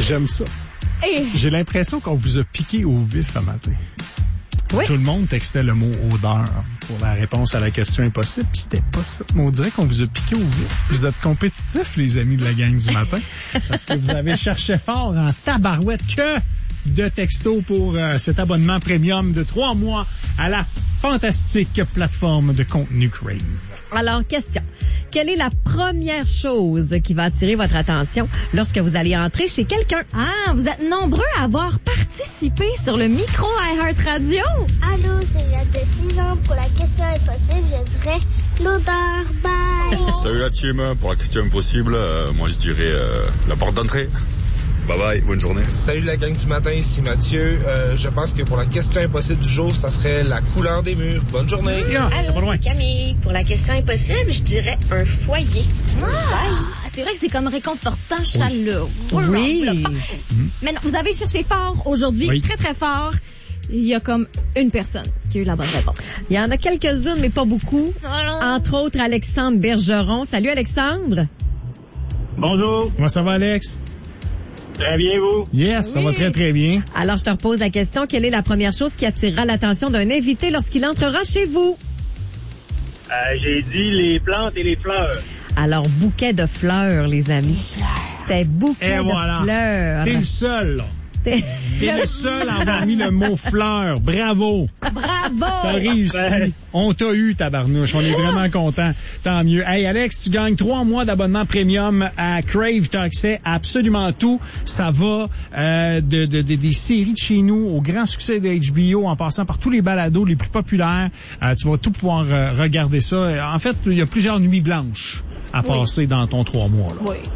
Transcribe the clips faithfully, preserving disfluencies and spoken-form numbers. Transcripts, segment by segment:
J'aime ça. Et... J'ai l'impression qu'on vous a piqué au vif un matin. Oui. Tout le monde textait le mot odeur pour la réponse à la question impossible, puis c'était pas ça. Mais on dirait qu'on vous a piqué au vif. Vous êtes compétitifs, les amis de la gang du matin, parce que vous avez cherché fort en tabarouette que de textos pour euh, cet abonnement premium de trois mois à la fantastique plateforme de contenu Crave. Alors, question. Quelle est la première chose qui va attirer votre attention lorsque vous allez entrer chez quelqu'un? Ah, vous êtes nombreux à avoir participé sur le micro iHeart Radio. Allô, c'est Yann de six ans. Pour la question impossible, je dirais l'odeur. Bye! Salut la team. Pour la question impossible, euh, moi je dirais euh, la porte d'entrée. Bye bye, bonne journée. Salut la gang du matin, ici Mathieu. Euh, je pense que pour la question impossible du jour, ça serait la couleur des murs. Bonne journée. Yeah, Allô, c'est Camille. Pour la question impossible, je dirais un foyer. Ah, c'est vrai que c'est comme réconfortant, chaleureux. Oui. Mais non, vous avez cherché fort aujourd'hui, Oui. très très fort. Il y a comme une personne qui a eu la bonne réponse. Il y en a quelques-unes, mais pas beaucoup. Entre autres, Alexandre Bergeron. Salut, Alexandre. Bonjour. Comment ça va, Alex? Très bien, vous? Yes, ça Oui. va très, très bien. Alors, je te repose la question. Quelle est la première chose qui attirera l'attention d'un invité lorsqu'il entrera chez vous? Euh, j'ai dit les plantes et les fleurs. Alors, bouquet de fleurs, les amis. C'était bouquet Et de voilà. fleurs. T'es le seul, là. T'es- T'es le seul à avoir mis le mot fleurs. Bravo. Bravo! T'as réussi. Ben. On t'a eu, tabarnouche. On est vraiment contents. Tant mieux. Hey, Alex, tu gagnes trois mois d'abonnement premium à Crave. T'as accès à absolument tout. Ça va euh, de, de, de- des séries de chez nous au grand succès de H B O en passant par tous les balados les plus populaires. Euh, tu vas tout pouvoir euh, regarder ça. En fait, il y a plusieurs nuits blanches à passer dans ton trois mois. Là. Oui.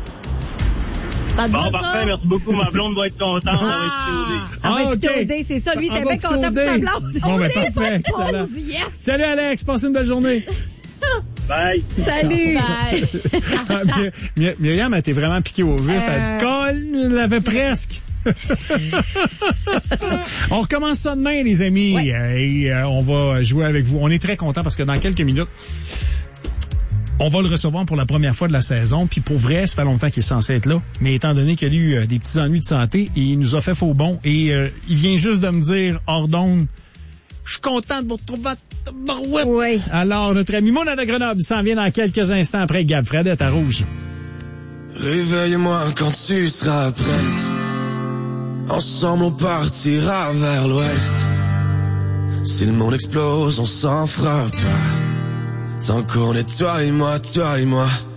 Ça te Bon, va, parfait, ça? merci beaucoup. Ma blonde va être contente. Elle va être soudée. Ah, Ah, va ok. être T O D, c'est ça. Lui, il Ah, était va bien content pour T O D. sa blonde. Bon, ben, On est parfait, excellent. pause, yes! Salut, Alex. Passe une belle journée. Bye. Salut! Ah, My- My- Myriam, elle était vraiment piquée au vif. Euh. Elle colle, l'avait presque. On recommence ça demain, les amis. Ouais. Euh, Et euh, on va jouer avec vous. On est très contents parce que dans quelques minutes, on va le recevoir pour la première fois de la saison. Puis pour vrai, ça fait longtemps qu'il est censé être là. Mais étant donné qu'il a eu euh, des petits ennuis de santé, il nous a fait faux bon. Et euh, il vient juste de me dire, hors d'onde, je suis content de vous retrouver à Tabarouette. Oui. Alors, notre ami Mona de Grenoble s'en vient dans quelques instants après Gab Fredette à Rouge. Réveille-moi quand tu seras prête. Ensemble on partira vers l'ouest. Si le monde explose, on s'en fera pas. Tant qu'on est toi et moi, toi et moi.